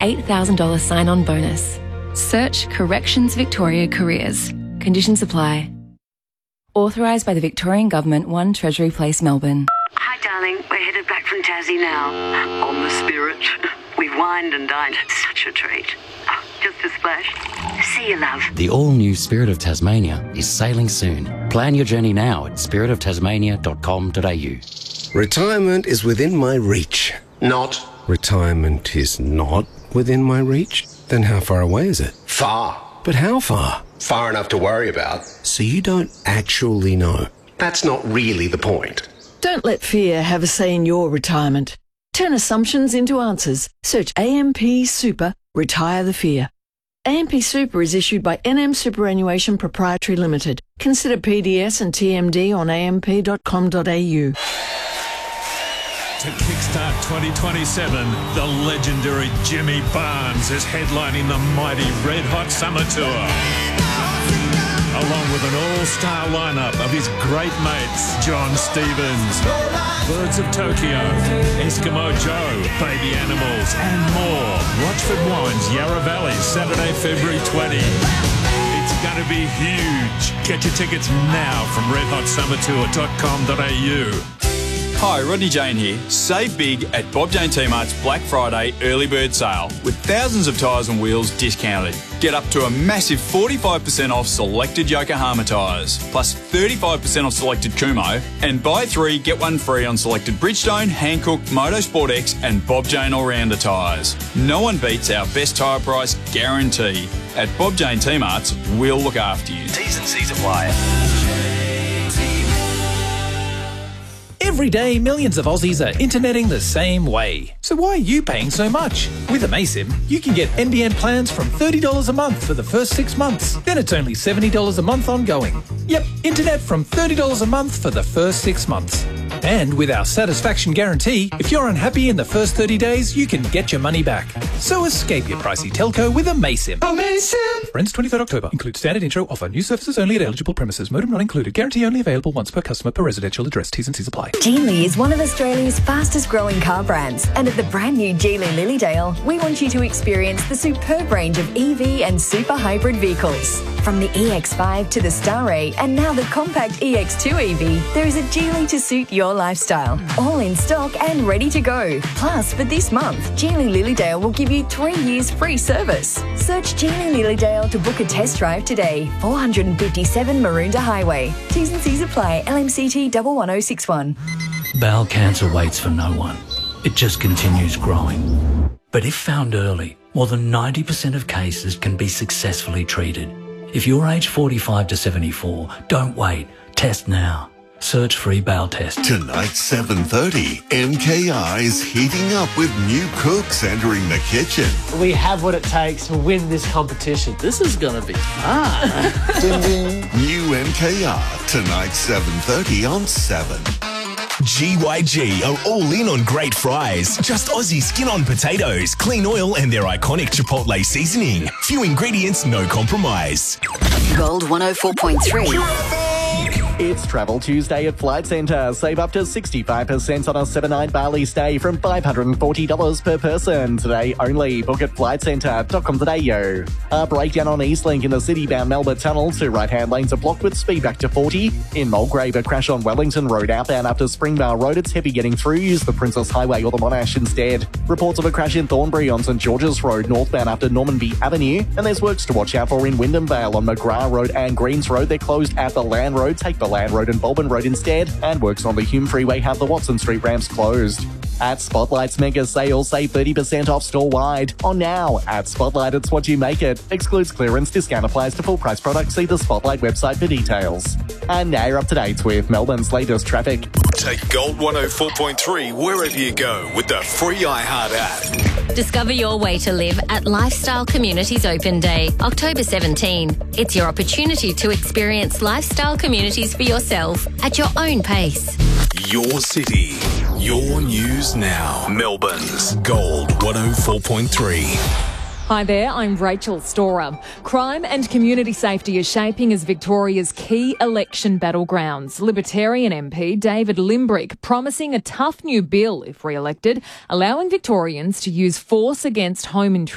$8,000 sign-on bonus. Search Corrections Victoria Careers. Conditions apply. Authorised by the Victorian Government, 1 Treasury Place, Melbourne. Hi, darling. We're headed back from Tassie now. On the Spirit. We've wined and dined. Such a treat. Oh, just a splash. See you, love. The all-new Spirit of Tasmania is sailing soon. Plan your journey now at spiritoftasmania.com.au. Retirement is within my reach. Not. Retirement is not within my reach? Then how far away is it? Far. But how far? Far enough to worry about. So you don't actually know? That's not really the point. Don't let fear have a say in your retirement. Turn assumptions into answers. Search AMP Super, retire the fear. AMP Super is issued by NM Superannuation Proprietary Limited. Consider PDS and TMD on amp.com.au. To kickstart 2027, the legendary Jimmy Barnes is headlining the mighty Red Hot Summer Tour. Along with an all-star lineup of his great mates, John Stevens, Birds of Tokyo, Eskimo Joe, Baby Animals, and more. Rochford Wines, Yarra Valley, Saturday, February 20. It's going to be huge. Get your tickets now from redhotsummertour.com.au. Hi, Rodney Jane here. Save big at Bob Jane T-Mart's Black Friday early bird sale with thousands of tyres and wheels discounted. Get up to a massive 45% off selected Yokohama tyres, plus 35% off selected Kumho, and buy 3, get 1 free on selected Bridgestone, Hankook, Motorsport X and Bob Jane All-Rounder tyres. No one beats our best tyre price guarantee. At Bob Jane T-Mart's, we'll look after you. T's and C's apply. Every day, millions of Aussies are interneting the same way. So why are you paying so much? With Amaysim, you can get NBN plans from $30 a month for the first 6 months. Then it's only $70 a month ongoing. Yep, internet from $30 a month for the first 6 months. And with our satisfaction guarantee, if you're unhappy in the first 30 days, you can get your money back. So escape your pricey telco with Amaysim. Amaysim! Friends, 23rd October. Include standard intro offer. New services only at eligible premises. Modem not included. Guarantee only available once per customer per residential address. T's and C's apply. Geely is one of Australia's fastest growing car brands, and at the brand new Geely Lilydale, we want you to experience the superb range of EV and super hybrid vehicles. From the EX5 to the Starray and now the compact EX2 EV, there is a Geely to suit your lifestyle. All in stock and ready to go. Plus, for this month, Geely Lilydale will give you 3 years free service. Search Geely Lilydale to book a test drive today. 457 Maroondah Highway. T's and C's apply. LMCT 11061. Bowel cancer waits for no one. It just continues growing. But if found early, more than 90% of cases can be successfully treated. If you're aged 45 to 74, don't wait. Test now. Search free bowel test. Tonight, 7:30, MKR is heating up with new cooks entering the kitchen. We have what it takes to win this competition. This is going to be fun. Ding, ding. New MKR, tonight, 7:30 on 7. GYG are all in on great fries. Just Aussie skin-on potatoes, clean oil and their iconic Chipotle seasoning. Few ingredients, no compromise. Gold 104.3. It's Travel Tuesday at Flight Centre. Save up to 65% on a 7-night Bali stay from $540 per person. Today only. Book at flightcentre.com.au. A breakdown on Eastlink in the city-bound Melbourne Tunnel. 2 right-hand lanes are blocked with speed back to 40. In Mulgrave, a crash on Wellington Road outbound up to Springvale Road. It's heavy getting through. Use the Princess Highway or the Monash instead. Reports of a crash in Thornbury on St George's Road northbound after Normanby Avenue. And there's works to watch out for in Wyndham Vale on McGrath Road and Greens Road. They're closed at the Land Road. Take the Land Road and Bulburn Road instead, and works on the Hume Freeway have the Watson Street ramps closed. At Spotlight's mega sale, save 30% off store-wide. On now, at Spotlight, it's what you make it. Excludes clearance, discount applies to full price products. See the Spotlight website for details. And now you're up to date with Melbourne's latest traffic. Take Gold 104.3 wherever you go with the free iHeart app. Discover your way to live at Lifestyle Communities Open Day, October 17. It's your opportunity to experience lifestyle communities for yourself at your own pace. Your city, your news now. Melbourne's Gold 104.3. Hi there, I'm Rachel Storer. Crime and community safety is shaping as Victoria's key election battlegrounds. Libertarian MP David Limbrick promising a tough new bill if re-elected, allowing Victorians to use force against home intrusion.